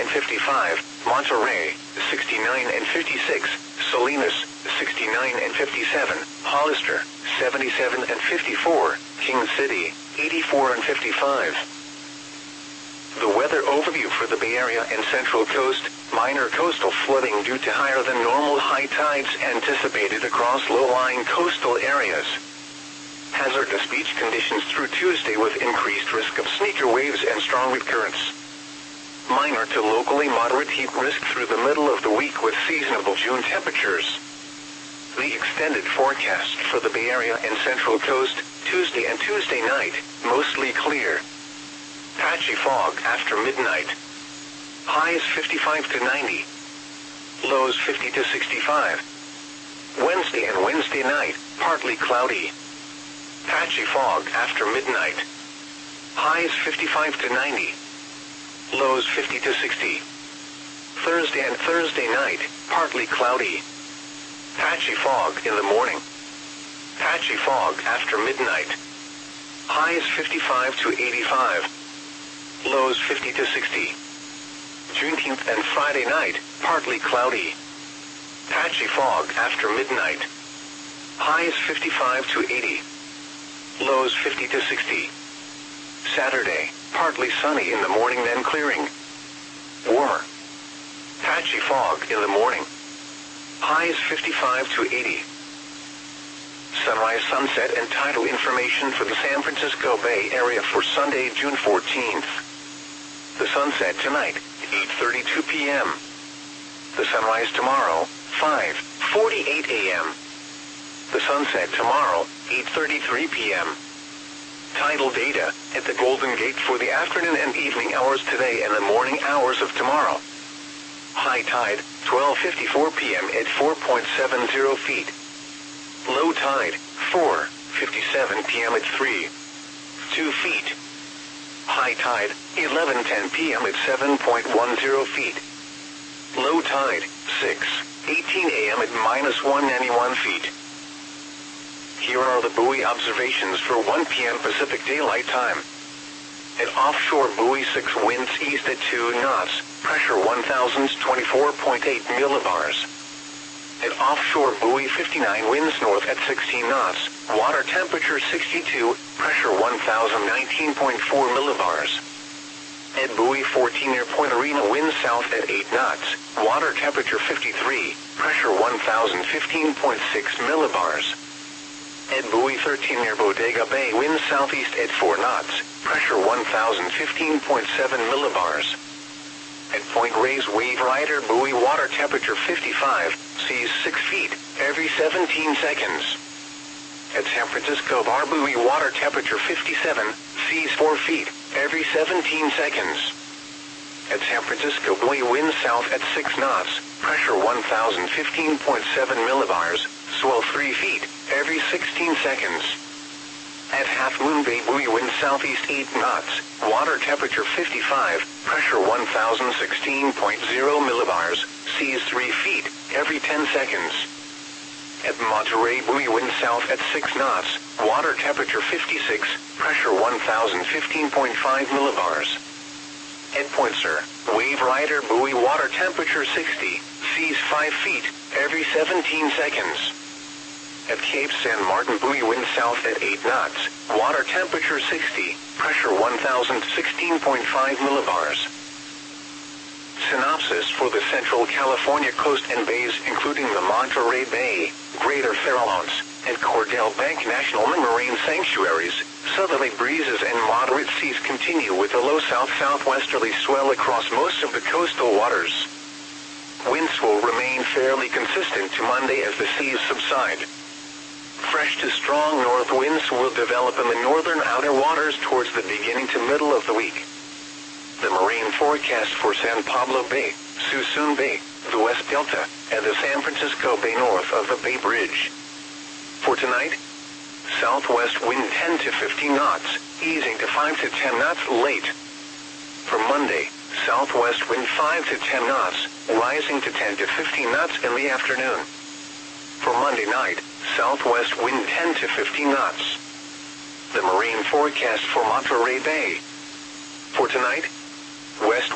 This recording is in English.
55, Monterey, 69 and 56, Salinas, 69 and 57, Hollister, 77 and 54, King City, 84 and 55. The weather overview for the Bay Area and Central Coast: minor coastal flooding due to higher than normal high tides anticipated across low-lying coastal areas. Hazardous beach conditions through Tuesday with increased risk of sneaker waves and strong wind currents. Minor to locally moderate heat risk through the middle of the week with seasonable June temperatures. The extended forecast for the Bay Area and Central Coast: Tuesday and Tuesday night, mostly clear. Patchy fog after midnight. Highs 55 to 90. Lows 50 to 65. Wednesday and Wednesday night, partly cloudy. Patchy fog after midnight. Highs 55 to 90. Lows 50 to 60. Thursday and Thursday night, partly cloudy. Patchy fog in the morning. Patchy fog after midnight. Highs 55 to 85. Lows 50 to 60. Juneteenth and Friday night, partly cloudy. Patchy fog after midnight. Highs 55 to 80. Lows 50 to 60. Saturday, partly sunny in the morning then clearing. Warmer. Patchy fog in the morning. Highs 55 to 80. Sunrise, sunset, and tidal information for the San Francisco Bay Area for Sunday, June 14th. The sunset tonight, 8:32 p.m. The sunrise tomorrow, 5:48 a.m. The sunset tomorrow, 8:33 p.m. Tidal data at the Golden Gate for the afternoon and evening hours today and the morning hours of tomorrow. High tide, 12:54 p.m. at 4.70 feet. Low tide, 4:57 p.m. at 3.2 feet. High tide, 11:10 p.m. at 7.10 feet. Low tide, 6:18 a.m. at -191 feet. Here are the buoy observations for 1 p.m. Pacific Daylight Time. At offshore buoy 6 winds east at 2 knots, pressure 1,024.8 millibars. At offshore buoy 59 winds north at 16 knots, water temperature 62, pressure 1,019.4 millibars. At buoy 14 near Point Arena winds south at 8 knots, water temperature 53, pressure 1,015.6 millibars. At buoy 13 near Bodega Bay winds southeast at 4 knots, pressure 1,015.7 millibars. At Point Reyes Wave Rider buoy water temperature 55, seas 6 feet, every 17 seconds. At San Francisco Bar buoy water temperature 57, seas 4 feet, every 17 seconds. At San Francisco buoy winds south at 6 knots, pressure 1,015.7 millibars, swell 3 feet, every 16 seconds. At Half Moon Bay buoy winds southeast 8 knots, water temperature 55, pressure 1,016.0 millibars, seas 3 feet, every 10 seconds. At Monterey buoy winds south at 6 knots, water temperature 56, pressure 1,015.5 millibars. At Point Sur, Wave Rider buoy water temperature 60, seas 5 feet, every 17 seconds. At Cape San Martin buoy winds south at 8 knots, water temperature 60, pressure 1,016.5 millibars. Synopsis for the Central California coast and bays including the Monterey Bay, Greater Farallones, and Cordell Bank National Marine Sanctuaries. Southerly breezes and moderate seas continue with a low south-southwesterly swell across most of the coastal waters. Winds will remain fairly consistent to Monday as the seas subside. Fresh to strong north winds will develop in the northern outer waters towards the beginning to middle of the week. The marine forecast for San Pablo Bay, Suisun Bay, the West Delta, and the San Francisco Bay north of the Bay Bridge. For tonight, southwest wind 10 to 15 knots, easing to 5 to 10 knots late. For Monday, southwest wind 5 to 10 knots, rising to 10 to 15 knots in the afternoon. For Monday night, southwest wind 10 to 15 knots. The marine forecast for Monterey Bay. For tonight, west